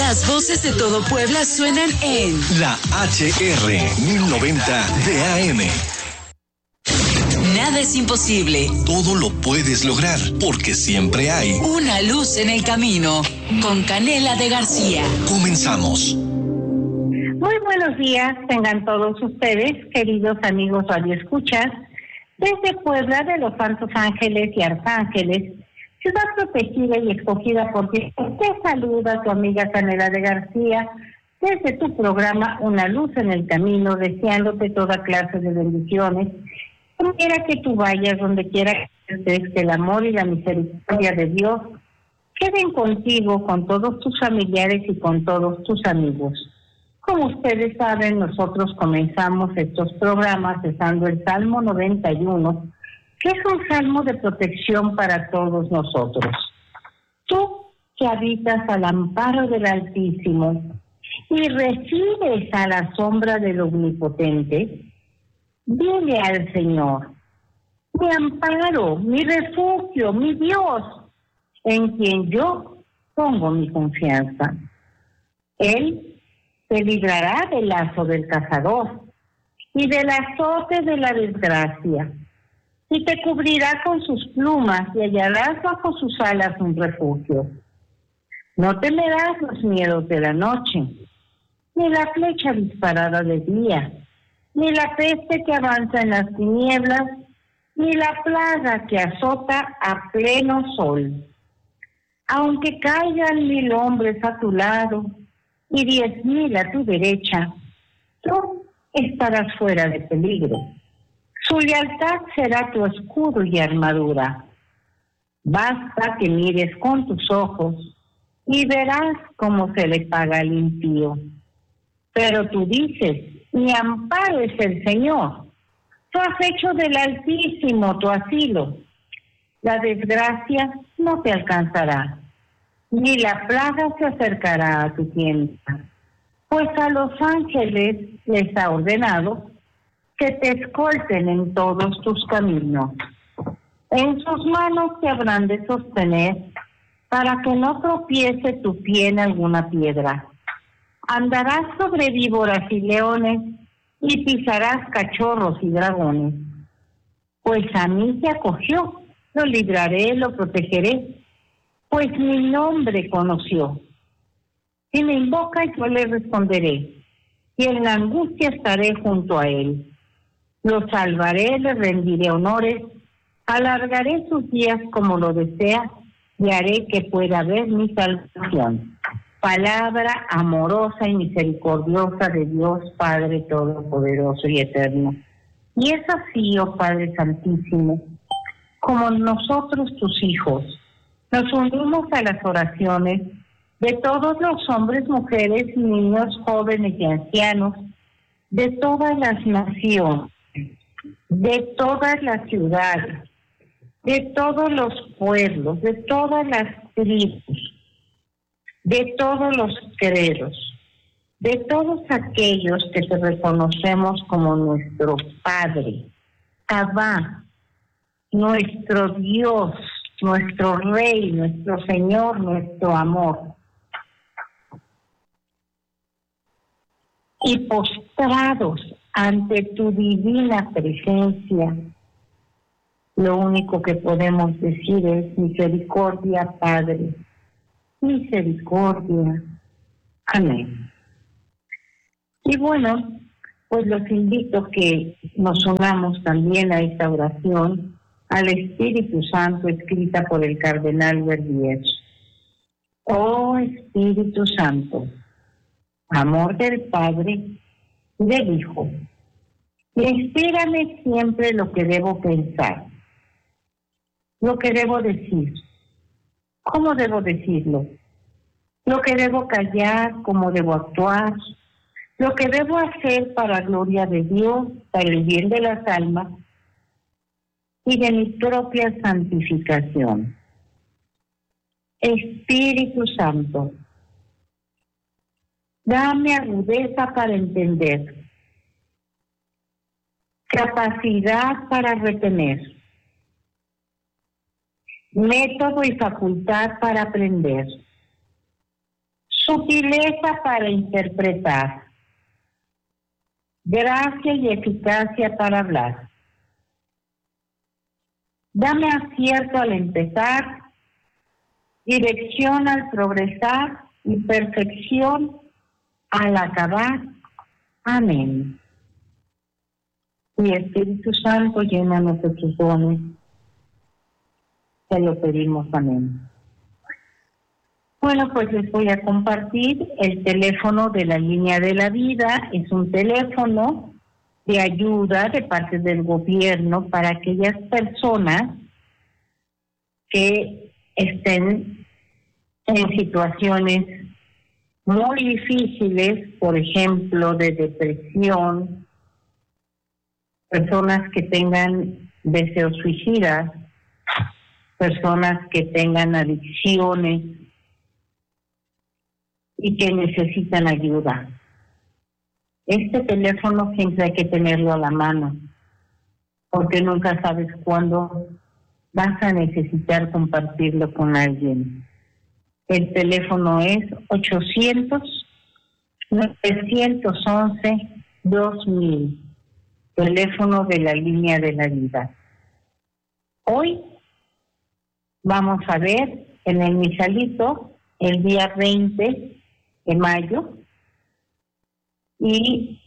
Las voces de todo Puebla suenan en la HR 1090 de AM. Nada es imposible. Todo lo puedes lograr, porque siempre hay una luz en el camino. Con Canela de García. Comenzamos. Muy buenos días, tengan todos ustedes, queridos amigos radioescuchas, desde Puebla de los Santos Ángeles y Arcángeles, ciudad protegida y escogida por Dios. Te saluda tu amiga Canela de García desde tu programa Una Luz en el Camino, deseándote toda clase de bendiciones. Donde quiera que tú vayas, donde quiera que estés, que el amor y la misericordia de Dios queden contigo, con todos tus familiares y con todos tus amigos. Como ustedes saben, nosotros comenzamos estos programas usando el Salmo 91, que es un salmo de protección para todos nosotros. Tú que habitas al amparo del Altísimo y resides a la sombra del Omnipotente, dile al Señor: mi amparo, mi refugio, mi Dios, en quien yo pongo mi confianza. Él te librará del lazo del cazador y del azote de la desgracia, y te cubrirá con sus plumas y hallarás bajo sus alas un refugio. No temerás los miedos de la noche, ni la flecha disparada de día, ni la peste que avanza en las tinieblas, ni la plaga que azota a pleno sol. Aunque caigan 1000 hombres a tu lado y 10,000 a tu derecha, tú estarás fuera de peligro. Su lealtad será tu escudo y armadura. Basta que mires con tus ojos y verás cómo se le paga al impío. Pero tú dices: mi amparo es el Señor. Tú has hecho del Altísimo tu asilo. La desgracia no te alcanzará, ni la plaga se acercará a tu tienda, pues a los ángeles les ha ordenado que te escolten en todos tus caminos. En sus manos te habrán de sostener para que no tropiece tu pie en alguna piedra. Andarás sobre víboras y leones y pisarás cachorros y dragones. Pues a mí te acogió, lo libraré, lo protegeré, pues mi nombre conoció. Si me invoca, yo le responderé, y en la angustia estaré junto a él. Lo salvaré, le rendiré honores, alargaré sus días como lo desea, y haré que pueda ver mi salvación. Palabra amorosa y misericordiosa de Dios Padre Todopoderoso y Eterno. Y es así, oh Padre Santísimo, como nosotros, tus hijos, nos unimos a las oraciones de todos los hombres, mujeres, niños, jóvenes y ancianos, de todas las naciones, de todas las ciudades, de todos los pueblos, de todas las tribus, de todos los credos, de todos aquellos que te reconocemos como nuestro Padre, Abba, nuestro Dios, nuestro Rey, nuestro Señor, nuestro amor. Y postrados ante tu divina presencia, lo único que podemos decir es: misericordia, Padre, misericordia. Amén. Y bueno, pues los invito a que nos unamos también a esta oración al Espíritu Santo, escrita por el cardenal Verdier. Oh Espíritu Santo, amor del Padre y del Hijo, inspírame siempre lo que debo pensar, lo que debo decir, cómo debo decirlo, lo que debo callar, cómo debo actuar, lo que debo hacer para gloria de Dios, para el bien de las almas y de mi propia santificación. Espíritu Santo, dame agudeza para entender, capacidad para retener, método y facultad para aprender, sutileza para interpretar, gracia y eficacia para hablar. Dame acierto al empezar, dirección al progresar y perfección al acabar. Amén. Y Espíritu Santo, llénanos de tus dones. Te lo pedimos. Amén. Bueno, pues les voy a compartir el teléfono de la Línea de la Vida. Es un teléfono de ayuda de parte del gobierno para aquellas personas que estén en situaciones muy difíciles, por ejemplo, de depresión, personas que tengan deseos suicidas, personas que tengan adicciones y que necesitan ayuda. Este teléfono siempre hay que tenerlo a la mano, porque nunca sabes cuándo vas a necesitar compartirlo con alguien. El teléfono es 800-911-2000, teléfono de la Línea de la Vida. Hoy vamos a ver en el misalito el día 20 de mayo y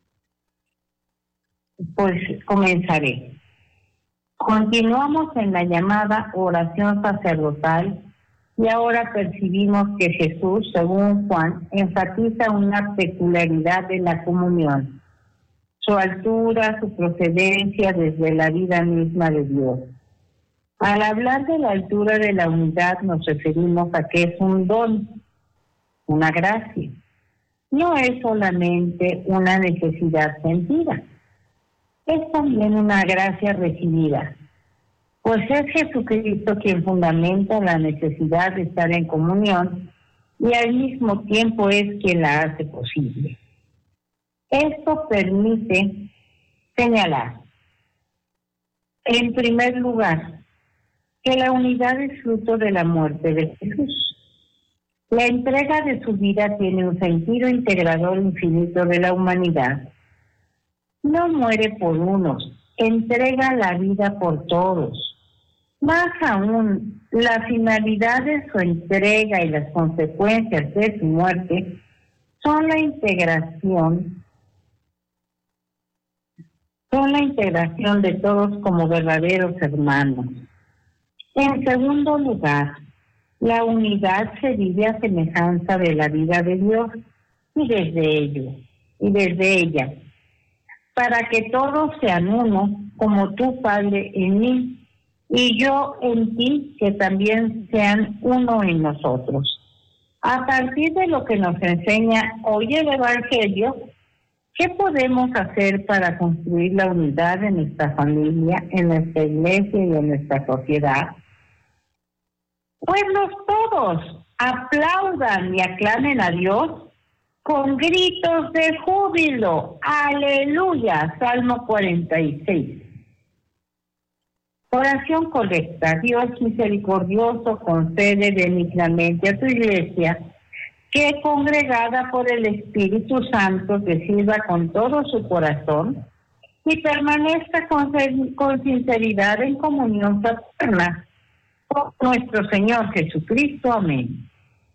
pues comenzaré. Continuamos en la llamada oración sacerdotal y ahora percibimos que Jesús, según Juan, enfatiza una peculiaridad de la comunión, su altura, su procedencia desde la vida misma de Dios. Al hablar de la altura de la unidad nos referimos a que es un don, una gracia. No es solamente una necesidad sentida, es también una gracia recibida. Pues es Jesucristo quien fundamenta la necesidad de estar en comunión y al mismo tiempo es quien la hace posible. Esto permite señalar, en primer lugar, que la unidad es fruto de la muerte de Jesús. La entrega de su vida tiene un sentido integrador infinito de la humanidad. No muere por unos, entrega la vida por todos. Más aún, la finalidad de su entrega y las consecuencias de su muerte son la integración de todos como verdaderos hermanos. En segundo lugar, la unidad se vive a semejanza de la vida de Dios y desde ella, para que todos sean uno, como tú, Padre, en mí, y yo en ti, que también sean uno en nosotros. A partir de lo que nos enseña hoy el Evangelio, ¿qué podemos hacer para construir la unidad en nuestra familia, en nuestra iglesia y en nuestra sociedad? Pueblos todos, aplaudan y aclamen a Dios con gritos de júbilo. ¡Aleluya! Salmo 46. Oración colecta. Dios misericordioso, concede benignamente a tu iglesia que, congregada por el Espíritu Santo, te sirva con todo su corazón y permanezca con sinceridad en comunión fraterna con nuestro Señor Jesucristo. Amén.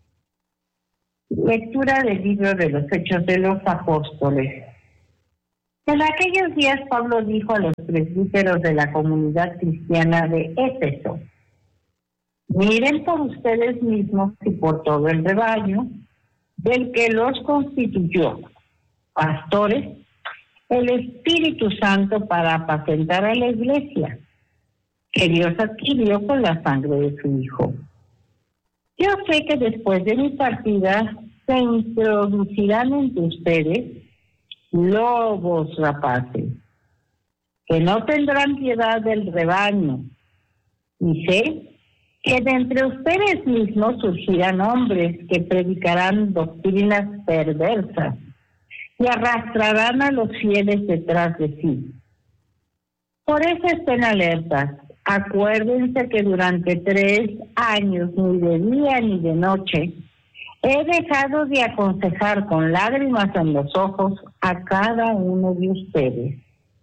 Lectura del libro de los Hechos de los Apóstoles. En aquellos días Pablo dijo a los presbíteros de la comunidad cristiana de Éfeso: miren por ustedes mismos y por todo el rebaño del que los constituyó pastores el Espíritu Santo para apacentar a la iglesia que Dios adquirió con la sangre de su Hijo. Yo sé que después de mi partida se introducirán entre ustedes lobos rapaces, que no tendrán piedad del rebaño, y sé que de entre ustedes mismos surgirán hombres que predicarán doctrinas perversas y arrastrarán a los fieles detrás de sí. Por eso estén alertas. Acuérdense que durante 3 años, ni de día ni de noche, He dejado de aconsejar con lágrimas en los ojos a cada uno de ustedes.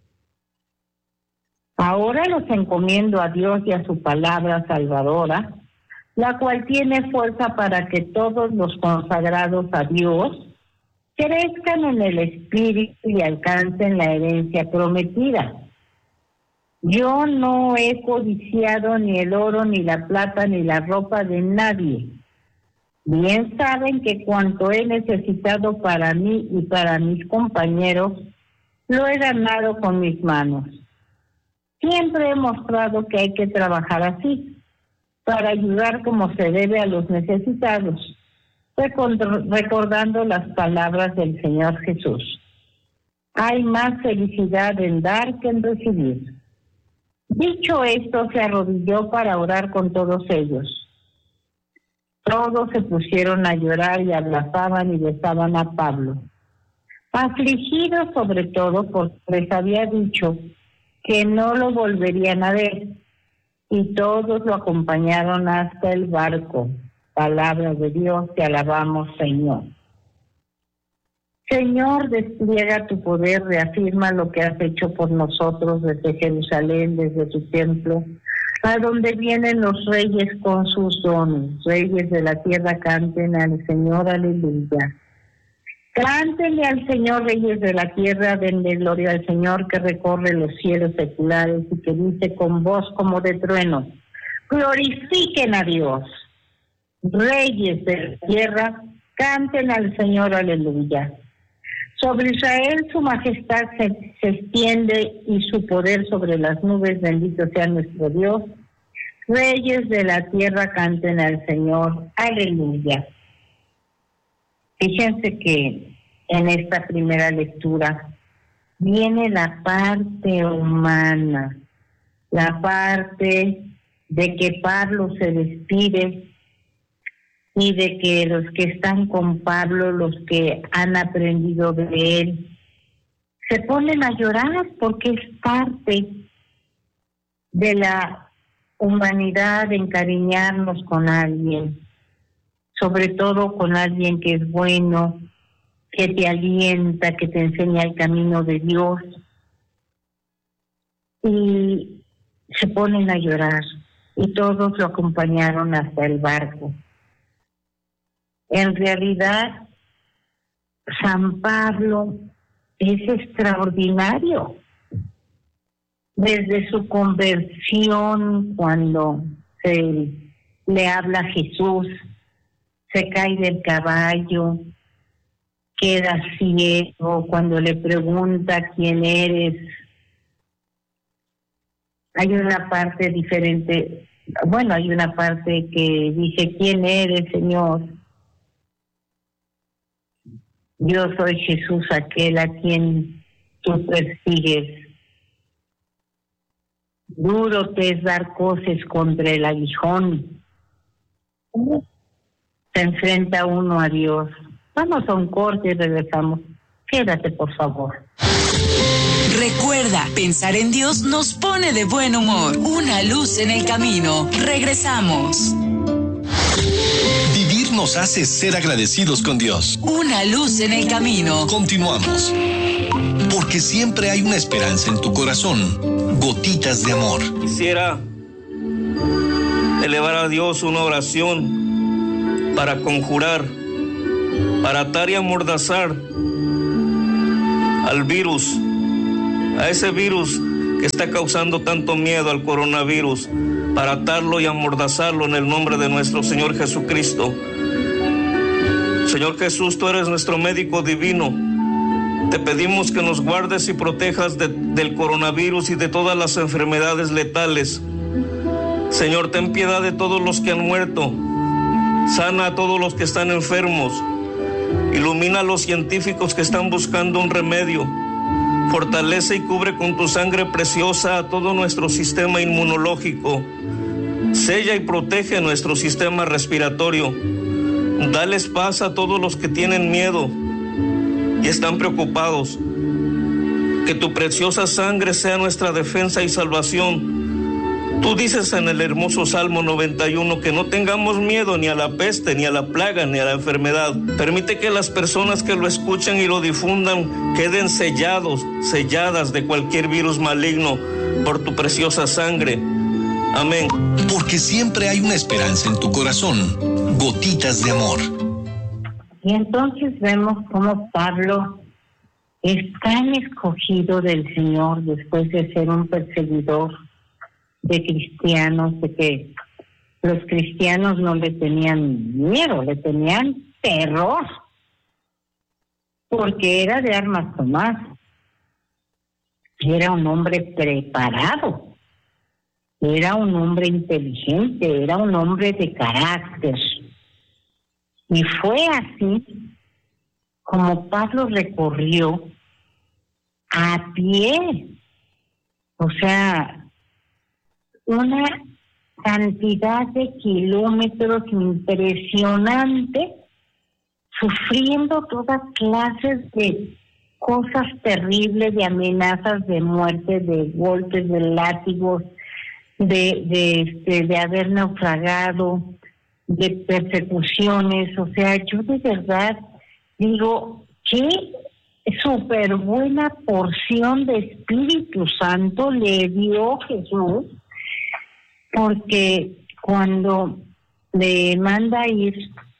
Ahora los encomiendo a Dios y a su palabra salvadora, la cual tiene fuerza para que todos los consagrados a Dios crezcan en el Espíritu y alcancen la herencia prometida. Yo no he codiciado ni el oro, ni la plata, ni la ropa de nadie. Bien saben que cuanto he necesitado para mí y para mis compañeros, lo he ganado con mis manos. Siempre he mostrado que hay que trabajar así, para ayudar como se debe a los necesitados, recordando las palabras del Señor Jesús. Hay más felicidad en dar que en recibir. Dicho esto, se arrodilló para orar con todos ellos. Todos se pusieron a llorar y abrazaban y besaban a Pablo, afligidos sobre todo porque les había dicho que no lo volverían a ver, y todos lo acompañaron hasta el barco. Palabra de Dios, te alabamos, Señor. Señor, despliega tu poder, reafirma lo que has hecho por nosotros desde Jerusalén, desde tu templo, a donde vienen los reyes con sus dones. Reyes de la tierra, canten al Señor, aleluya. Cántenle al Señor, reyes de la tierra, denle gloria al Señor que recorre los cielos seculares y que dice con voz como de trueno, glorifiquen a Dios. Reyes de la tierra, canten al Señor, aleluya. Sobre Israel su majestad se extiende y su poder sobre las nubes, bendito sea nuestro Dios. Reyes de la tierra, canten al Señor, aleluya. Fíjense que en esta primera lectura viene la parte humana, la parte de que Pablo se despide y de que los que están con Pablo, los que han aprendido de él, se ponen a llorar porque es parte de la humanidad encariñarnos con alguien, sobre todo con alguien que es bueno, que te alienta, que te enseña el camino de Dios. Y se ponen a llorar y todos lo acompañaron hasta el barco. En realidad, San Pablo es extraordinario. Desde su conversión, cuando le habla a Jesús, se cae del caballo, queda ciego, cuando le pregunta quién eres. Hay una parte diferente, hay una parte que dice, ¿quién eres, Señor? Yo soy Jesús, aquel a quien tú persigues. Duro te es dar coces contra el aguijón. Se enfrenta uno a Dios. Vamos a un corte y regresamos. Quédate, por favor. Recuerda, pensar en Dios nos pone de buen humor. Una luz en el camino. Regresamos. Vivir nos hace ser agradecidos con Dios. Una luz en el camino. Continuamos. Porque siempre hay una esperanza en tu corazón. Gotitas de amor. Quisiera elevar a Dios una oración para conjurar, para atar y amordazar al virus, a ese virus que está causando tanto miedo, al coronavirus, para atarlo y amordazarlo en el nombre de nuestro Señor Jesucristo. Señor Jesús, tú eres nuestro médico divino. Te pedimos que nos guardes y protejas del coronavirus y de todas las enfermedades letales. Señor, ten piedad de todos los que han muerto. Sana a todos los que están enfermos. Ilumina a los científicos que están buscando un remedio. Fortalece y cubre con tu sangre preciosa a todo nuestro sistema inmunológico. Sella y protege nuestro sistema respiratorio. Dales paz a todos los que tienen miedo y están preocupados. Que tu preciosa sangre sea nuestra defensa y salvación. Tú dices en el hermoso Salmo 91 que no tengamos miedo ni a la peste, ni a la plaga, ni a la enfermedad. Permite que las personas que lo escuchen y lo difundan queden selladas de cualquier virus maligno por tu preciosa sangre. Amén. Porque siempre hay una esperanza en tu corazón. Gotitas de amor. Y entonces vemos cómo Pablo es tan escogido del Señor después de ser un perseguidor de cristianos, de que los cristianos no le tenían miedo, le tenían terror, porque era de armas tomar. Era un hombre preparado, era un hombre inteligente, era un hombre de carácter. Y fue así como Pablo recorrió a pie, o sea, una cantidad de kilómetros impresionante, sufriendo todas clases de cosas terribles, de amenazas de muerte, de golpes, de látigos, de haber naufragado, de persecuciones. O sea, yo de verdad digo, qué súper buena porción de Espíritu Santo le dio Jesús, porque cuando le manda ir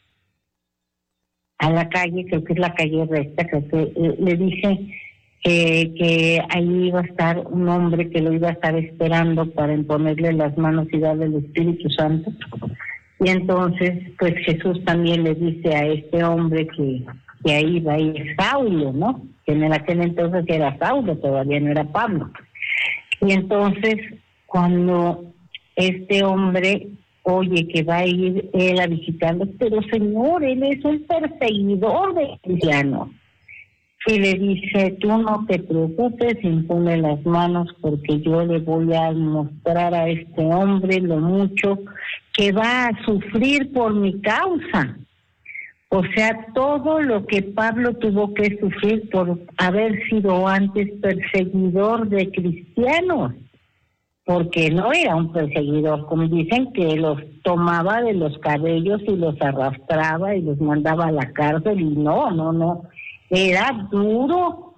a la calle, creo que es la calle recta, creo que le dice que ahí iba a estar un hombre que lo iba a estar esperando para imponerle las manos y darle el Espíritu Santo. Y entonces, pues Jesús también le dice a este hombre que ahí va a ir Saulo, ¿no? Que en aquel entonces era Saulo, todavía no era Pablo. Y entonces, cuando este hombre oye que va a ir él a visitarlo, pero Señor, él es un perseguidor de cristianos. Y le dice, tú no te preocupes, impone las manos, porque yo le voy a mostrar a este hombre lo mucho que va a sufrir por mi causa. O sea, todo lo que Pablo tuvo que sufrir por haber sido antes perseguidor de cristianos, porque no era un perseguidor, como dicen, que los tomaba de los cabellos y los arrastraba y los mandaba a la cárcel, y no, era duro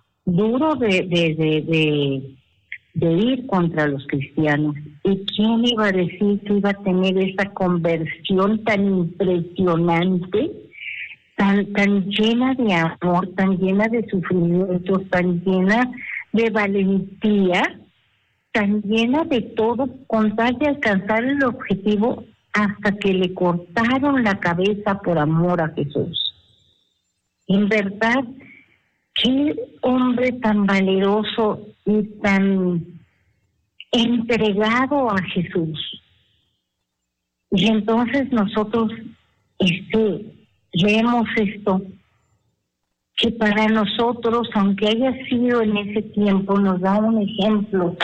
de ir contra los cristianos. ¿Y quién iba a decir que iba a tener esa conversión tan impresionante, tan llena de amor, tan llena de sufrimiento, tan llena de valentía, tan llena de todo, con tal de alcanzar el objetivo hasta que le cortaron la cabeza por amor a Jesús? En verdad, qué hombre tan valeroso y tan entregado a Jesús. Y entonces nosotros leemos esto, que para nosotros, aunque haya sido en ese tiempo, nos da un ejemplo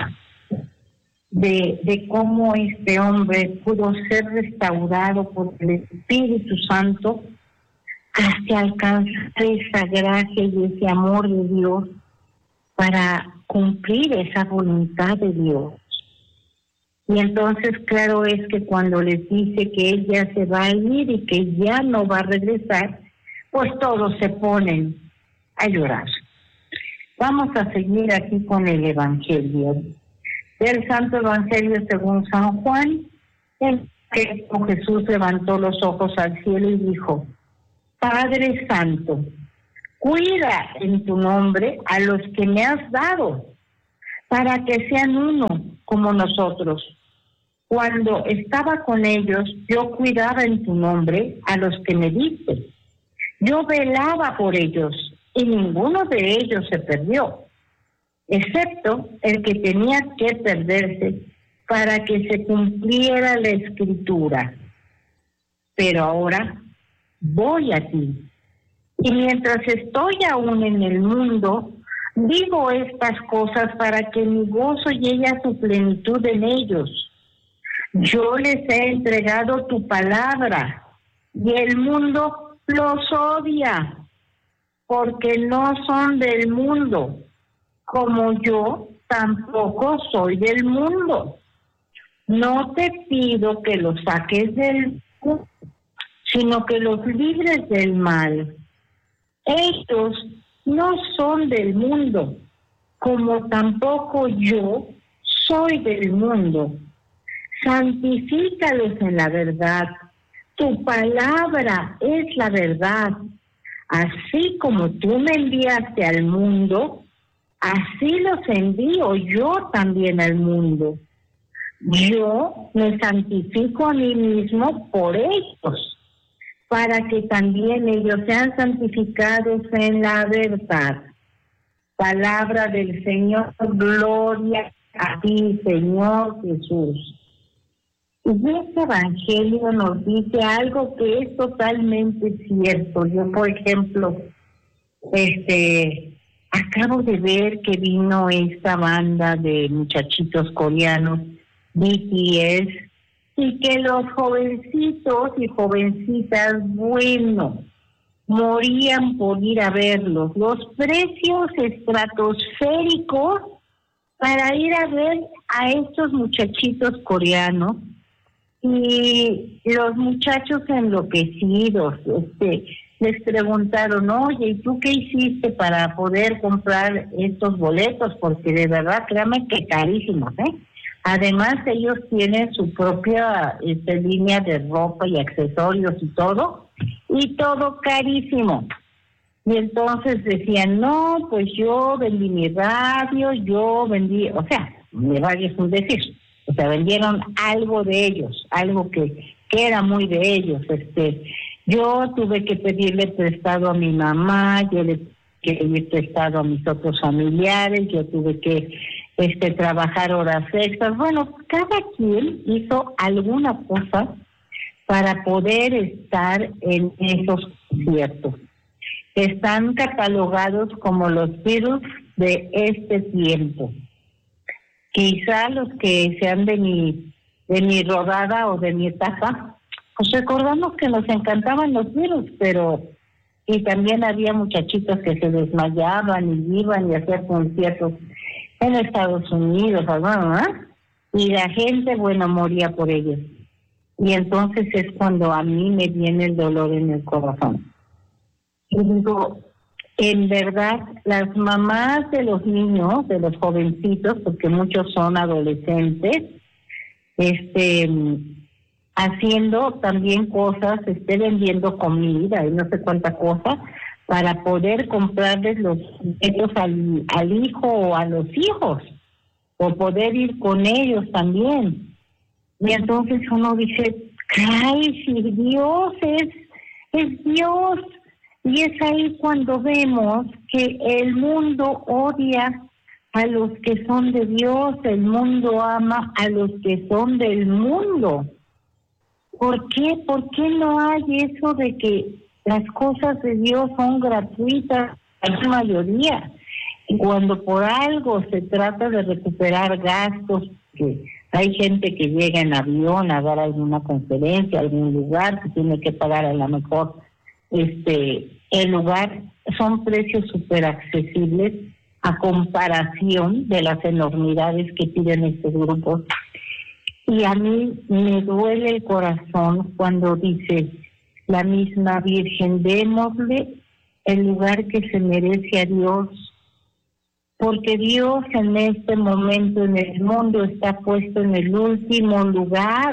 de cómo este hombre pudo ser restaurado por el Espíritu Santo hasta alcanzar esa gracia y ese amor de Dios para cumplir esa voluntad de Dios. Y entonces, claro es que cuando les dice que él ya se va a ir y que ya no va a regresar, pues todos se ponen a llorar. Vamos a seguir aquí con el Evangelio. El Santo Evangelio según San Juan, en que Jesús levantó los ojos al cielo y dijo: Padre Santo, cuida en tu nombre a los que me has dado, para que sean uno como nosotros. Cuando estaba con ellos, yo cuidaba en tu nombre a los que me diste. Yo velaba por ellos, y ninguno de ellos se perdió, excepto el que tenía que perderse para que se cumpliera la Escritura. Pero ahora voy a ti, y mientras estoy aún en el mundo, digo estas cosas para que mi gozo llegue a su plenitud en ellos. Yo les he entregado tu palabra, y el mundo los odia, porque no son del mundo, como yo tampoco soy del mundo. no te pido que los saques del mundo, sino que los libres del mal. Ellos no son del mundo, como tampoco yo soy del mundo. Santifícalos en la verdad. Tu palabra es la verdad. Así como tú me enviaste al mundo, así los envío yo también al mundo. Yo me santifico a mí mismo por ellos, para que también ellos sean santificados en la verdad. Palabra del Señor, gloria a ti, Señor Jesús. Y este evangelio nos dice algo que es totalmente cierto. Yo, por ejemplo, acabo de ver que vino esta banda de muchachitos coreanos, BTS, y que los jovencitos y jovencitas, bueno, morían por ir a verlos. Los precios estratosféricos para ir a ver a estos muchachitos coreanos. Y los muchachos enloquecidos, les preguntaron, oye, ¿y tú qué hiciste para poder comprar estos boletos? Porque de verdad, créanme que carísimos, ¿eh? Además, ellos tienen su propia línea de ropa y accesorios y todo carísimo. Y entonces decían, no, pues yo vendí mi radio, mi radio es un decir. O sea, vendieron algo de ellos, algo que era muy de ellos. Yo tuve que pedirle prestado a mi mamá, yo le tuve que pedir prestado a mis otros familiares, yo tuve que trabajar horas extras. Bueno, cada quien hizo alguna cosa para poder estar en esos conciertos. Están catalogados como los Beatles de este tiempo. Quizá los que sean de mi rodada o de mi etapa, pues recordamos que nos encantaban los Beatles, y también había muchachitos que se desmayaban y iban y hacían conciertos en Estados Unidos, ¿verdad? Y la gente, bueno, moría por ellos. Y entonces es cuando a mí me viene el dolor en el corazón. Y digo, en verdad, las mamás de los niños, de los jovencitos, porque muchos son adolescentes, haciendo también cosas, vendiendo comida y no sé cuánta cosa, para poder comprarles los boletos al hijo o a los hijos, o poder ir con ellos también. Y entonces uno dice, ¡ay, si Dios es Dios! Y es ahí cuando vemos que el mundo odia a los que son de Dios, el mundo ama a los que son del mundo. ¿Por qué? ¿Por qué no hay eso de que las cosas de Dios son gratuitas a la mayoría? Y cuando por algo se trata de recuperar gastos, que hay gente que llega en avión a dar alguna conferencia, a algún lugar, que tiene que pagar a lo mejor el lugar, son precios súper accesibles a comparación de las enormidades que piden estos grupos. Y a mí me duele el corazón cuando dice la misma Virgen, démosle el lugar que se merece a Dios, porque Dios en este momento en el mundo está puesto en el último lugar.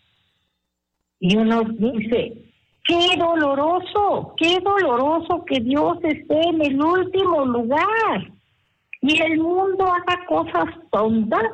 Y uno dice, qué doloroso que Dios esté en el último lugar y el mundo haga cosas tontas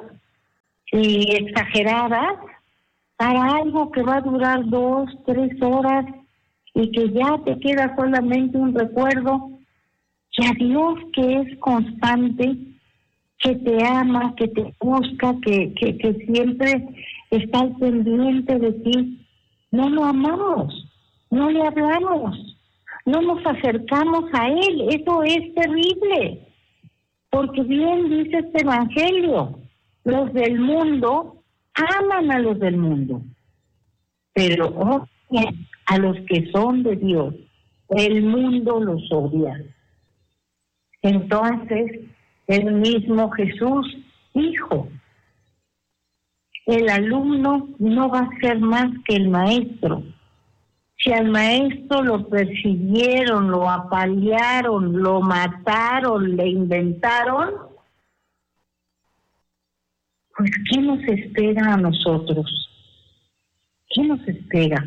y exageradas para algo que va a durar 2, 3 horas y que ya te queda solamente un recuerdo. Y a Dios, que es constante, que te ama, que te busca, que siempre está al pendiente de ti, no lo amamos, no le hablamos, no nos acercamos a Él. Eso es terrible, porque bien dice este evangelio, los del mundo aman a los del mundo, pero odian a los que son de Dios. El mundo los odia. Entonces, el mismo Jesús dijo, el alumno no va a ser más que el maestro. Si al maestro lo persiguieron, lo apalearon, lo mataron, le inventaron, pues ¿qué nos espera a nosotros? ¿Qué nos espera?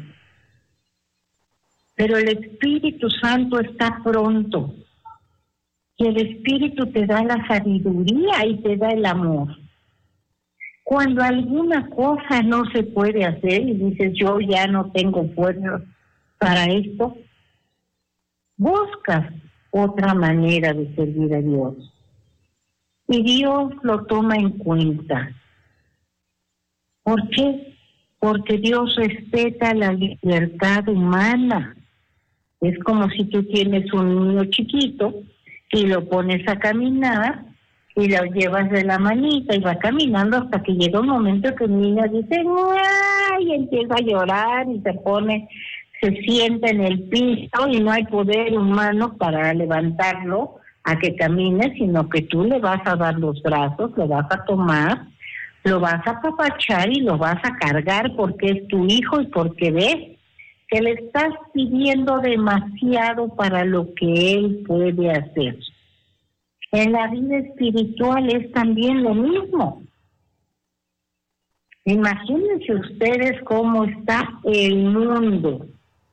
Pero el Espíritu Santo está pronto. Y el Espíritu te da la sabiduría y te da el amor. Cuando alguna cosa no se puede hacer y dices, yo ya no tengo fuerza para esto, buscas otra manera de servir a Dios. Y Dios lo toma en cuenta. ¿Por qué? Porque Dios respeta la libertad humana. Es como si tú tienes un niño chiquito y lo pones a caminar y lo llevas de la manita y va caminando hasta que llega un momento que el niño dice ¡ay! Y empieza a llorar y se sienta en el piso y no hay poder humano para levantarlo a que camine, sino que tú le vas a dar los brazos, lo vas a tomar, lo vas a apapachar y lo vas a cargar porque es tu hijo y porque ves que le estás pidiendo demasiado para lo que él puede hacer. En la vida espiritual es también lo mismo. Imagínense ustedes cómo está el mundo.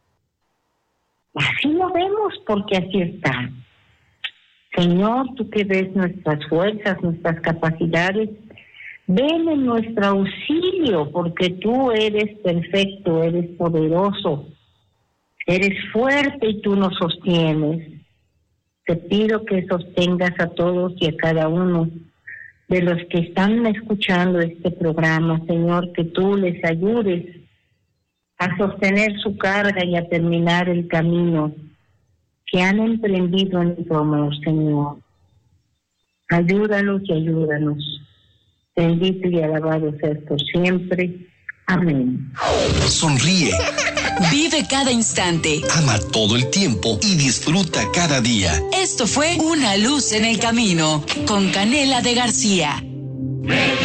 Así lo vemos porque así está. Señor, tú que ves nuestras fuerzas, nuestras capacidades, ven en nuestro auxilio porque tú eres perfecto, eres poderoso, eres fuerte y tú nos sostienes. Te pido que sostengas a todos y a cada uno de los que están escuchando este programa, Señor, que tú les ayudes a sostener su carga y a terminar el camino que han emprendido en tu amor, Señor. Ayúdalos y ayúdanos. Bendito y alabado seas por siempre. Amén. Sonríe. Vive cada instante. Ama todo el tiempo y disfruta cada día. Esto fue Una Luz en el Camino con Canela de García.